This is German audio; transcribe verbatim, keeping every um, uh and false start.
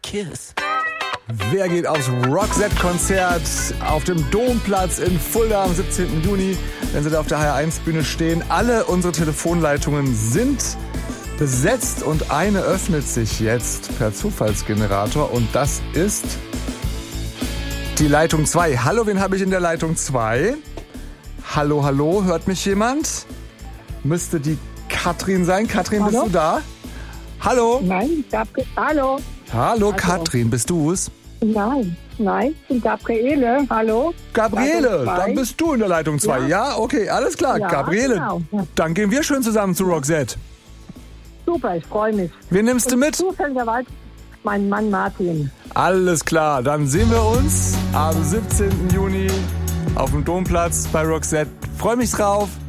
Kiss. Wer geht aufs Roxette-Konzert auf dem Domplatz in Fulda am siebzehnten Juni, wenn Sie da auf der H R eins Bühne stehen? Alle unsere Telefonleitungen sind besetzt und eine öffnet sich jetzt per Zufallsgenerator und das ist die Leitung zwei. Hallo, wen habe ich in der Leitung zwei? Hallo, hallo, hört mich jemand? Müsste die Katrin sein. Katrin, hallo? Bist du da? Hallo? Nein, ich hab ge- Hallo? Hallo, Hallo. Katrin, bist du's? Nein, nein, ich bin Gabriele. Hallo? Gabriele, Leitung zwei. dann bist du in der Leitung zwei. Ja, Ja. okay, alles klar. Ja, Gabriele, genau. Ja. dann gehen wir schön zusammen zu Roxette. Super, ich freue mich. Wen nimmst du mit? Zufälligerweise mein Mann Martin. Alles klar, dann sehen wir uns am siebzehnten Juni auf dem Domplatz bei Roxette. Freue mich drauf.